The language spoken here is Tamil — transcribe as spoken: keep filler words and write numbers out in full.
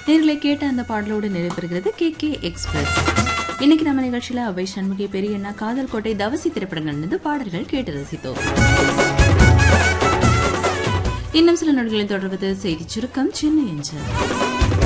நேர்களை கேட்ட அந்த பாடலோடு நிறைவேறுகிறது கே கே எக்ஸ்பிரஸ். இன்னைக்கு நம்ம நிகழ்ச்சியில அவை சண்முகி, பெரியண்ணா, காதல் கோட்டை, தவசி திரைப்படங்கள் இருந்து பாடல்கள் கேட்டு ரசித்தோம். இன்னும் சில நொடிகளில் தொடர்வது செய்தி சுருக்கம் சென்னை என்று.